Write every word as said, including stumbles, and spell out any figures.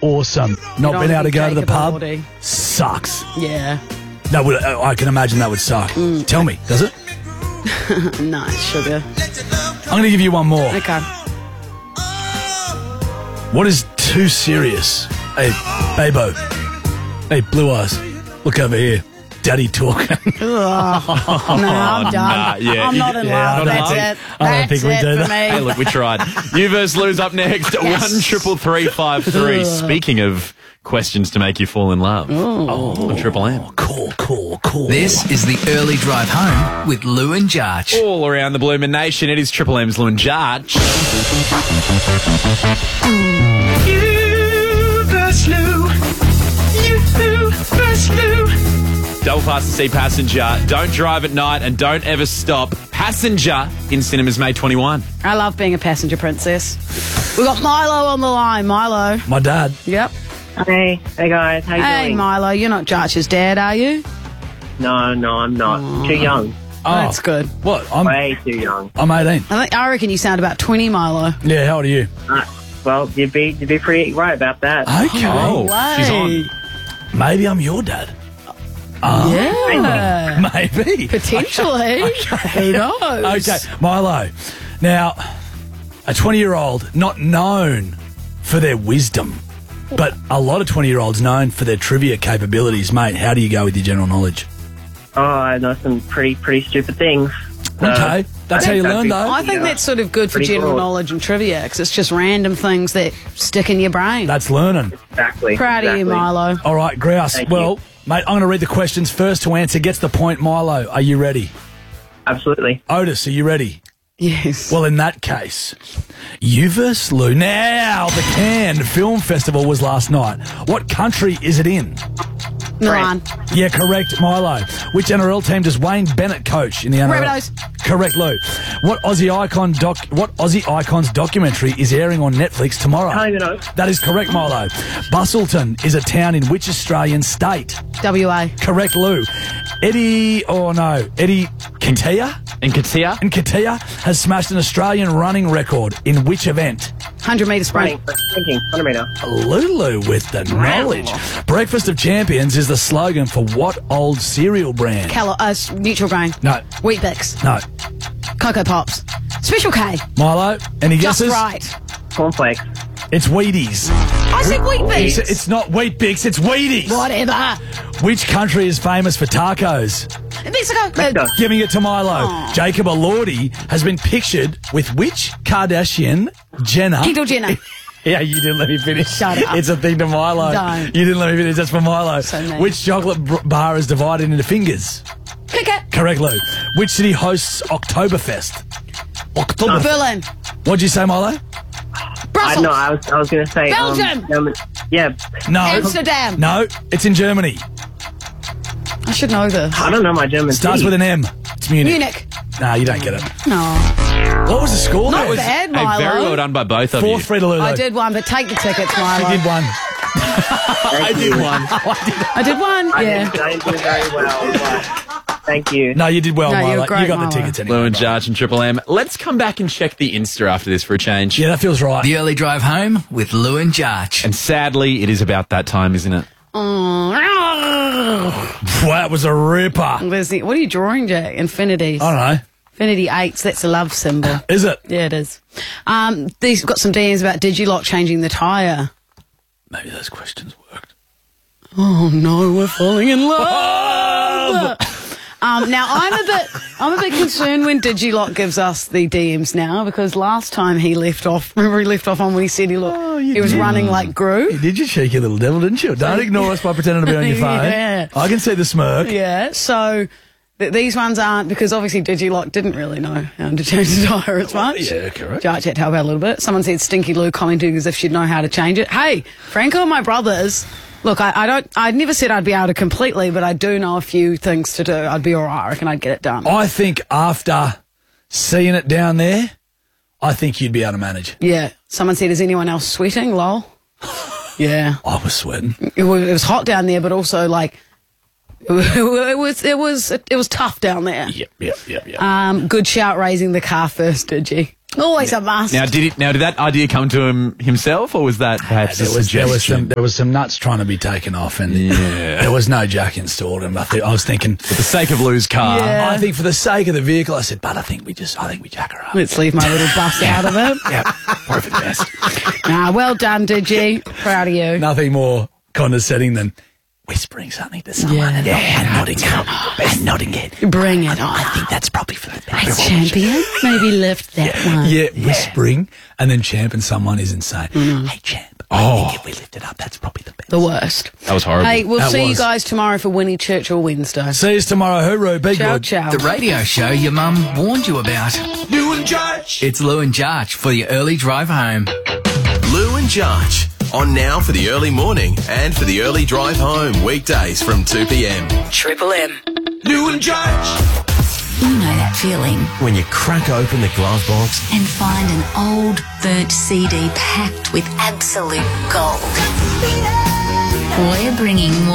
awesome. Not don't being able to go to the Jacob pub Elordi. sucks. Yeah. That would, I can imagine that would suck. Mm. Tell me, does it? No, sugar. I'm going to give you one more. Okay. What is too serious? Hey, Babo. Hey, Blue Eyes. Look over here. Daddy talking. no, I'm done. nah, yeah. I'm not in Yeah, love. I That's don't it. think- I don't That's think we it do for that. me. Hey, look, we tried. You versus Lou's up next. Yes. One triple three five three. Speaking of questions to make you fall in love. Oh, On Triple M. cool, cool, cool. This is the early drive home with Lou and Jarch. All around the Bloomin' Nation, it is Triple M's Lou and Jarch. You versus Lou. You versus Lou. Double Fast to See Passenger. Don't drive at night and don't ever stop. Passenger in cinemas May twenty-first. I love being a passenger princess. We got Milo on the line. Milo. My dad. Yep. Hey, hey guys, how you Hey, doing? Milo. You're not Jarch's dad, are you? No, no, I'm not. Too young. Oh, That's good. What? I'm, Way too young. I'm eighteen. I think I reckon you sound about twenty, Milo. Yeah, how old are you? Uh, well, you'd be you'd be pretty right about that. Okay. Oh, she's on. Maybe I'm your dad. Yeah. Maybe. Potentially. Who knows? Okay, Milo. Now, a twenty-year-old not known for their wisdom, but a lot of twenty-year-olds known for their trivia capabilities. Mate, how do you go with your general knowledge? Oh, I know some pretty pretty stupid things. So, Okay, that's how you that'd learn, be- though. I think Yeah. that's sort of good for Pretty general broad. knowledge and trivia because it's just random things that stick in your brain. That's learning. Exactly. Proud exactly. of you, Milo. All right, Grouse. Thank well, you. mate, I'm going to read the questions. First to answer gets the point. Milo, are you ready? Absolutely. Otis, are you ready? Yes. Well, in that case, you versus Lou. Now, the Cannes Film Festival was last night. What country is it in? Milan. Yeah, correct, Milo. Which N R L team does Wayne Bennett coach in the N R L? Rabbitohs. Correct, Lou. What Aussie icon doc? What Aussie Icons documentary is airing on Netflix tomorrow? Can't even know. That is correct, Milo. Bustleton is a town in which Australian state? W A. Correct, Lou. Eddie, or no, Eddie Katia? And Katia? And Katia has smashed an Australian running record in which event? one hundred metre sprint. Running, thinking, one hundred metre. Lulu with the knowledge. Breakfast of Champions is the slogan for what old cereal brand? Calo- uh, s- neutral grain. No. Wheat Bix. No. Cocoa Pops. Special K. Milo, any Just guesses? right. Cornflakes. It's Wheaties. I said Wheat It's, Bix. it's not Wheat Bix, it's Wheaties. Whatever. Which country is famous for tacos? Mexico. Mexico. Uh, Giving it to Milo. Aw. Jacob Elordi has been pictured with which Kardashian Jenner? Kendall Jenner. Yeah, you didn't let me finish. Shut up. It's a thing to Milo. Don't. You didn't let me finish. That's for Milo. So mean. Which chocolate br- bar is divided into fingers? Kit Kat. Correct, Lou. Which city hosts Oktoberfest? Oktoberfest. Berlin. What'd you say, Milo? I Brussels. know. I was I was gonna say. Belgium. Um, German- yeah. No. Amsterdam. No, it's in Germany. I should know this. I don't know my German. Starts city. with an M. It's Munich. Munich. Nah, you don't get it. No. What was the score? Not That was bad, Hey, Milo. very well done by both of four you. three to Lulu. I did one, but take the tickets, Milo. You did one. I did one. I did one. I Yeah. didn't, I didn't do very well. But thank you. No, you did well, No, you Milo. were great, you got Milo. the tickets anyway. Lou and Jarch and Triple M. Let's come back and check the Insta after this for a change. Yeah, that feels right. The early drive home with Lou and Jarch. And sadly, it is about that time, isn't it? That was a ripper. Where's the, what are you drawing, Jack? Infinities. I don't know. Infinity eights. That's a love symbol. Is it? Yeah, it is. Um, these got some D Ms about Digilock changing the tyre. Maybe those questions worked. Oh no, we're falling in love. um, now I'm a bit, I'm a bit concerned when Digilock gives us the D Ms now because last time he left off. Remember he left off on when he said he looked, Oh, you he was did. running like Gru. You did, you cheeky little devil, didn't you? Don't ignore us by pretending to be on your phone. Yeah. I can see the smirk. Yeah, so th- these ones aren't because obviously Digilock didn't really know how to change the tyre as much. Yeah, correct. Jarch had to help out a little bit. Someone said Stinky Lou commenting as if she'd know how to change it. Hey, Franco and my brothers. Look, I, I don't. I never said I'd be able to completely, but I do know a few things to do. I'd be all right. I reckon I'd get it done. I think after seeing it down there, I think you'd be able to manage. Yeah. Someone said, "Is anyone else sweating?" Lol. Yeah. I was sweating. It was, it was hot down there, but also like it was it was it was tough down there. Yep, yep, yep, yep. Um, good shout raising the car first, did you? Always a must. Now, did it, now did that idea come to him himself, or was that perhaps There a was, there was suggestion? some there was some nuts trying to be taken off, and Yeah. there was no jack installed. And I, th- I was thinking, For the sake of Lou's car. Yeah. I think for the sake of the vehicle, I said, but I think we just, I think we jack her up. Let's leave my little bus out of it. Yeah, probably for the best. Nah, well done, Digi. Proud of you. Nothing more condescending than whispering something to someone Yeah. and, and nodding it. And nodding it. Bring it on. I think that's probably for the Hey, best. champion. Maybe lift that one. Yeah, whispering and then champing someone is insane. Hey, champ. I think if we lift it up, that's probably the best. The worst. That was horrible. Hey, we'll That see you was. guys tomorrow for Winnie Churchill Wednesday. See you tomorrow. Hooroo. Be Ciao, good. ciao. The radio show your mum warned you about. Lou and Jarch. It's Lou and Jarch for your early drive home. Lou and Jarch. On now for the early morning and for the early drive home. Weekdays from two p.m. Triple M. Lou and Jarch. You know that feeling When you crack open the glove box and find an old, burnt C D packed with absolute gold. We're bringing more